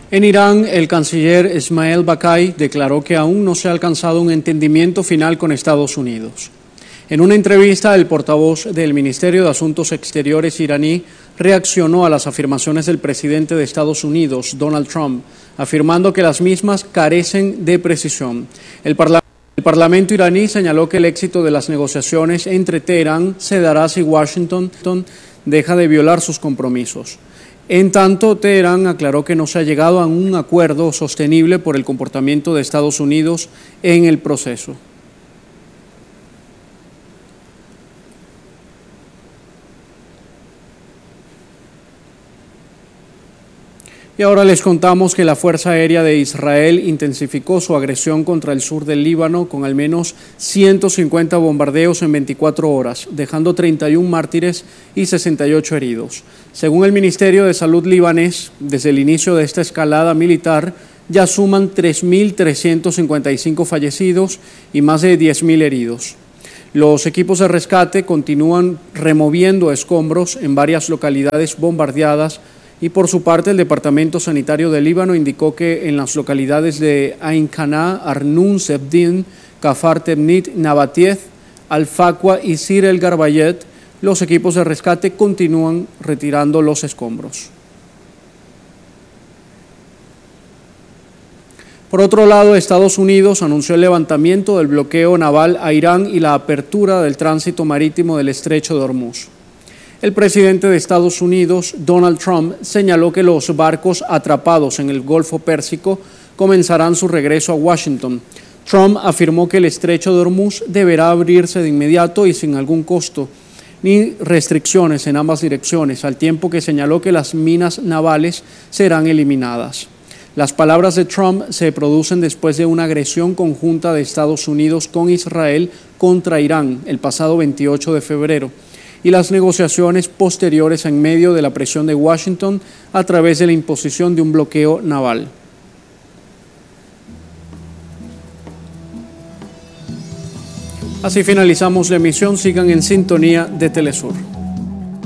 En Irán, el canciller Ismail Baqai declaró que aún no se ha alcanzado un entendimiento final con Estados Unidos. En una entrevista, el portavoz del Ministerio de Asuntos Exteriores iraní reaccionó a las afirmaciones del presidente de Estados Unidos, Donald Trump, afirmando que las mismas carecen de precisión. El Parlamento iraní señaló que el éxito de las negociaciones entre Teherán se dará si Washington deja de violar sus compromisos. En tanto, Teherán aclaró que no se ha llegado a un acuerdo sostenible por el comportamiento de Estados Unidos en el proceso. Y ahora les contamos que la Fuerza Aérea de Israel intensificó su agresión contra el sur del Líbano con al menos 150 bombardeos en 24 horas, dejando 31 mártires y 68 heridos. Según el Ministerio de Salud libanés, desde el inicio de esta escalada militar, ya suman 3.355 fallecidos y más de 10.000 heridos. Los equipos de rescate continúan removiendo escombros en varias localidades bombardeadas. Y por su parte, el Departamento Sanitario del Líbano indicó que en las localidades de Ain Qana, Arnun, Sebdin, Kafar Temnit, Nabatieh, Al-Faqwa y Sir el Garbayet, los equipos de rescate continúan retirando los escombros. Por otro lado, Estados Unidos anunció el levantamiento del bloqueo naval a Irán y la apertura del tránsito marítimo del Estrecho de Hormuz. El presidente de Estados Unidos, Donald Trump, señaló que los barcos atrapados en el Golfo Pérsico comenzarán su regreso a Washington. Trump afirmó que el Estrecho de Hormuz deberá abrirse de inmediato y sin algún costo, ni restricciones en ambas direcciones, al tiempo que señaló que las minas navales serán eliminadas. Las palabras de Trump se producen después de una agresión conjunta de Estados Unidos con Israel contra Irán el pasado 28 de febrero. Y las negociaciones posteriores en medio de la presión de Washington a través de la imposición de un bloqueo naval. Así finalizamos la emisión. Sigan en sintonía de Telesur.